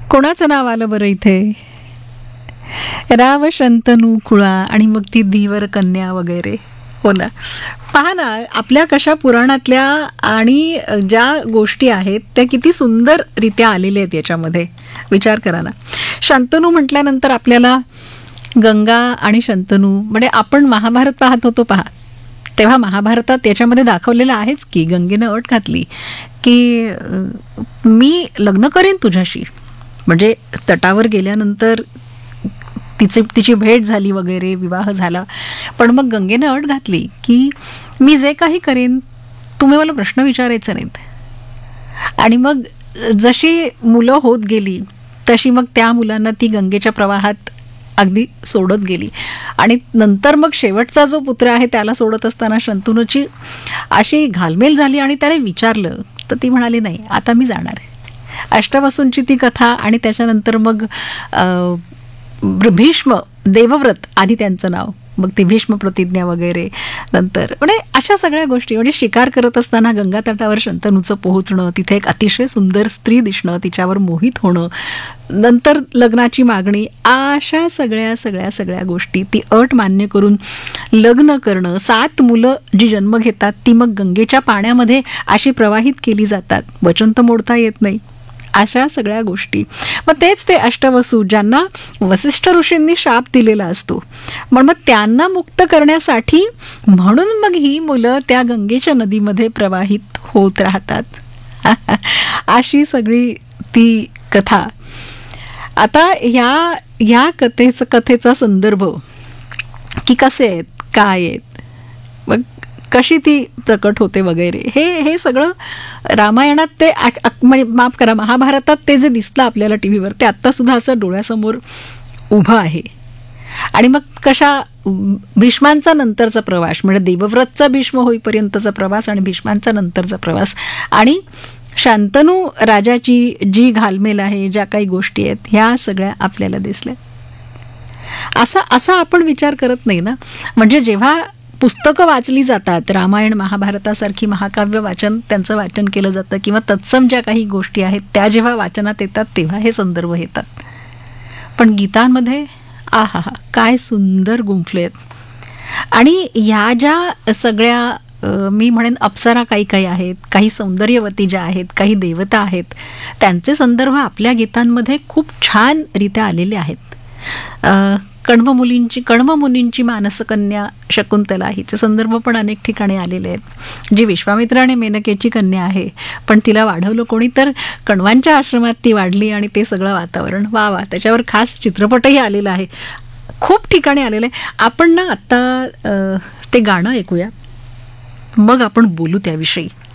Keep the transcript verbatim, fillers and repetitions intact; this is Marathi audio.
कोणाचं नाव आलं बरं इथे? राव शंतनू खुळा आणि मग ती धीवर कन्या वगैरे. हो ना, पहा ना, आपल्या कशा पुराणातल्या आणि ज्या गोष्टी आहेत त्या किती सुंदररित्या आलेल्या आहेत याच्यामध्ये. विचार करा ना, शंतनू म्हटल्यानंतर आपल्याला गंगा आणि शंतनू, म्हणजे आपण महाभारत पाहत होतो पहा, तेव्हा महाभारतात याच्यामध्ये दाखवलेलं आहेच की गंगेनं अट घातली की मी लग्न करेन तुझ्याशी. म्हणजे तटावर गेल्यानंतर तिची तिची भेट झाली वगैरे, विवाह झाला, पण मग गंगेनं अट घातली की मी जे काही करेन तुम्ही मला प्रश्न विचारायचे नाहीत. आणि मग जशी मुलं होत गेली तशी मग त्या मुलांना ती गंगेच्या प्रवाहात अगदी सोडत गेली. आणि नंतर मग शेवटचा जो पुत्र आहे त्याला सोडत असताना शंतनूची अशी घालमेल झाली आणि त्याने विचारलं तर ती म्हणाली नाही, आता मी जाणार आहे. अष्टवसूंची ती कथा आणि त्याच्यानंतर मग भीष्म देवव्रत आधी त्यांचं नाव, मग ती भीष्म प्रतिज्ञा वगैरे नंतर, म्हणजे अशा सगळ्या गोष्टी. म्हणजे शिकार करत असताना गंगा तटावर शंतनूचं पोहोचणं, तिथे एक अतिशय सुंदर स्त्री दिसणं, तिच्यावर मोहित होणं, नंतर लग्नाची मागणी, अशा सगळ्या सगळ्या सगळ्या गोष्टी, ती अट मान्य करून लग्न करणं, सात मुलं जी जन्म घेतात ती मग गंगेच्या पाण्यामध्ये अशी प्रवाहित केली जातात, वचन तर मोडता येत नाही, अशा सगळ्या गोष्टी. मग तेच ते अष्टवसू ज्यांना वसिष्ठ ऋषींनी शाप दिलेला असतो, मग मग त्यांना मुक्त करण्यासाठी म्हणून मग ही मुलं त्या गंगेच्या नदीमध्ये प्रवाहित होत राहतात. अशी सगळी ती कथा. आता ह्या ह्या कथेचा कथेचा संदर्भ की कसे आहेत, काय आहेत, मग कशी ती प्रकट होते वगैरे, हे हे सगळं रामायणात ते म्हणजे माफ करा महाभारतात ते जे दिसलं आपल्याला टी व्हीवर ते आत्तासुद्धा असं डोळ्यासमोर उभं आहे. आणि मग कशा भीष्मांचा नंतरचा प्रवास, म्हणजे देवव्रतचा भीष्म होईपर्यंतचा प्रवास आणि भीष्मांचा नंतरचा प्रवास आणि शांतनू राजाची जी घालमेल आहे, ज्या काही गोष्टी आहेत, ह्या सगळ्या आपल्याला दिसल्या. असा असा आपण विचार करत नाही ना. म्हणजे जेव्हा पुस्तकं वाचली जातात, रामायण महाभारतासारखी महाकाव्य वाचन त्यांचं वाचन केलं जातं किंवा तत्सम ज्या काही गोष्टी आहेत त्या जेव्हा वाचनात येतात तेव्हा हे संदर्भ येतात. पण गीतांमध्ये आहा हा काय सुंदर गुंफले आहेत. आणि ह्या ज्या सगळ्या मी म्हणेन अप्सरा काही काही आहेत, काही सौंदर्यवती ज्या आहेत, काही देवता आहेत, त्यांचे संदर्भ आपल्या गीतांमध्ये खूप छानरित्या आलेले आहेत. कण्व मुलींची कण्व मुनींची मानसकन्या शकुंतला हिचे संदर्भ पण अनेक ठिकाणी आलेले आहेत, जी विश्वामित्र आणि मेनकेची कन्या आहे, पण तिला वाढवलं कोणी, तर कण्वांच्या आश्रमात ती वाढली आणि ते सगळं वातावरण वा वा, त्याच्यावर खास चित्रपटही आलेला आहे, खूप ठिकाणी आलेलं आहे. आपण ना आत्ता ते गाणं ऐकूया, मग आपण बोलू त्याविषयी.